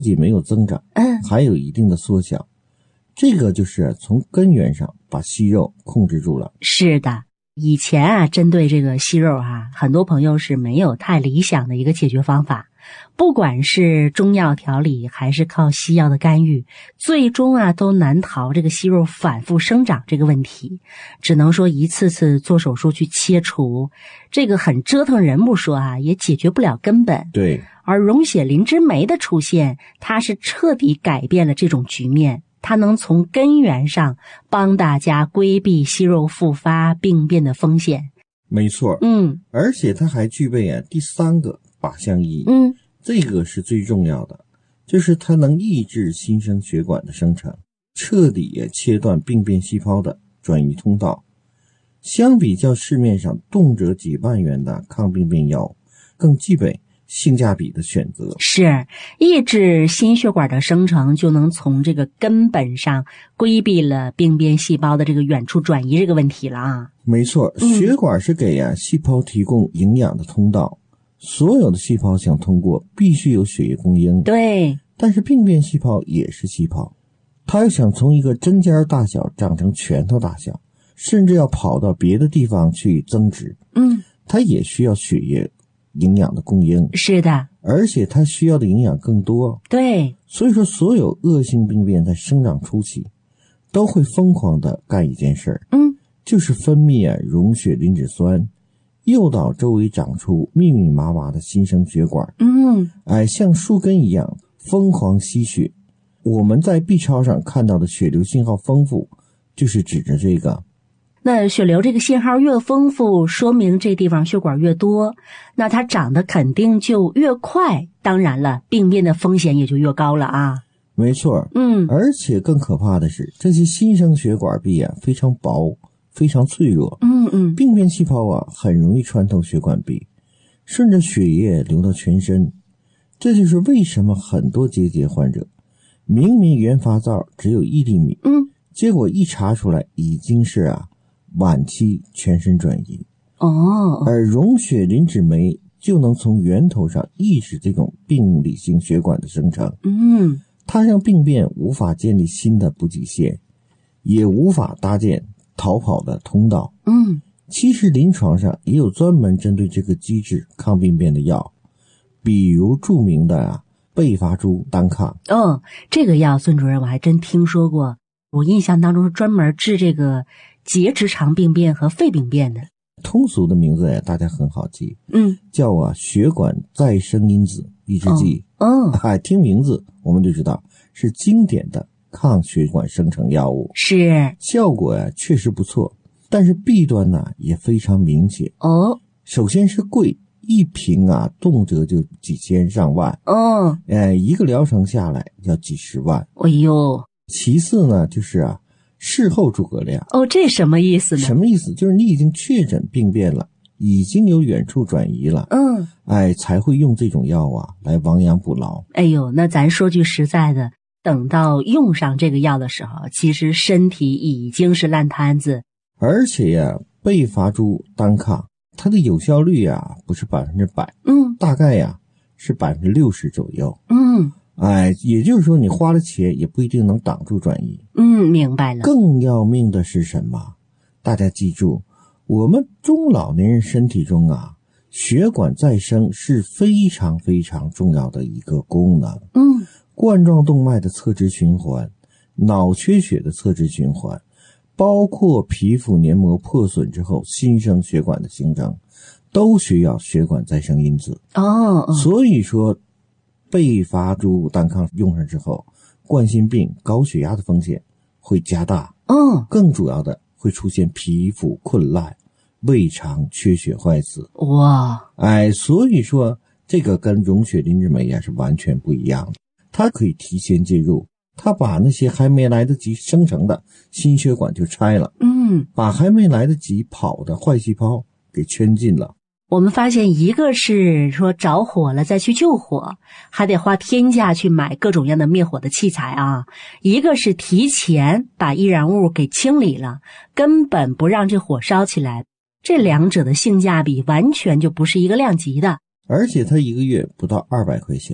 仅没有增长，还有一定的缩小。这个就是从根源上把息肉控制住了。 是的，以前啊，针对这个息肉很多朋友是没有太理想的一个解决方法。不管是中药调理还是靠西药的干预，最终都难逃这个息肉反复生长这个问题，只能说一次次做手术去切除，这个很折腾人不说也解决不了根本。 对， 而溶血磷脂酶的出现，它是彻底改变了这种局面，它能从根源上帮大家规避息肉复发病变的风险。 没错，而且它还具备第三个靶向意义，这个是最重要的，就是它能抑制新生血管的生成，彻底切断病变细胞的转移通道。相比较市面上动辄几万元的抗病变药，更具备性价比的选择。 是，抑制心血管的生成，就能从这个根本上规避了病变细胞的这个远处转移这个问题了没错，血管是给细胞提供营养的通道，所有的细胞想通过必须有血液供应。 对， 但是病变细胞也是细胞，它要想从一个针尖大小长成拳头大小，甚至要跑到别的地方去增殖，它也需要血液营养的供应。 是的， 而且它需要的营养更多。 对， 所以说所有恶性病变在生长初期都会疯狂的干一件事，就是分泌溶血磷脂酸，诱导周围长出密密麻麻的新生血管，像树根一样疯狂吸血。我们在 B 超上看到的血流信号丰富，就是指着这个。 那血流这个信号越丰富，说明这地方血管越多，那它长得肯定就越快，当然了，病变的风险也就越高了没错，而且更可怕的是，这些新生血管壁非常薄，非常脆弱，病变细胞很容易穿透血管壁，顺着血液流到全身。这就是为什么很多结节患者明明原发灶只有1厘米，结果一查出来已经是晚期全身转移。而溶血磷脂酶就能从源头上抑制这种病理性血管的生成，它让病变无法建立新的补给线，也无法搭建逃跑的通道。其实临床上也有专门针对这个机制抗病变的药，比如著名的贝伐珠单抗。 这个药孙主任我还真听说过，我印象当中是专门治这个结直肠病变和肺病变的。 通俗的名字大家很好记，叫血管再生因子抑制剂。听名字我们就知道是经典的抗血管生成药物， 是效果确实不错，但是弊端也非常明显。首先是贵，一瓶动辄就几千上万，一个疗程下来要几十万。 哎呦， 其次呢，就是事后诸葛亮。 这什么意思呢？ 什么意思？就是你已经确诊病变了，已经有远处转移了，才会用这种药来亡羊补牢。 哎呦，那咱说句实在的，等到用上这个药的时候，其实身体已经是烂摊子。 而且贝伐珠单抗它的有效率不是100%，大概是60%左右。也就是说你花了钱也不一定能挡住转移。 明白了。 更要命的是什么？大家记住，我们中老年人身体中血管再生是非常非常重要的一个功能。冠状动脉的侧支循环，脑缺血的侧支循环，包括皮肤黏膜破损之后新生血管的形成，都需要血管再生因子。所以说贝伐珠单抗用上之后，冠心病、高血压的风险会加大。更主要的会出现皮肤困烂、胃肠缺血坏死。所以说这个跟溶血磷脂酶是完全不一样的。它可以提前介入，它把那些还没来得及生成的心血管就拆了，把还没来得及跑的坏细胞给圈禁了。 我们发现一个是说着火了再去救火，还得花天价去买各种样的灭火的器材一个是提前把易燃物给清理了，根本不让这火烧起来，这两者的性价比完全就不是一个量级的。 而且它一个月不到200块钱，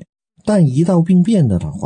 但一到病变的话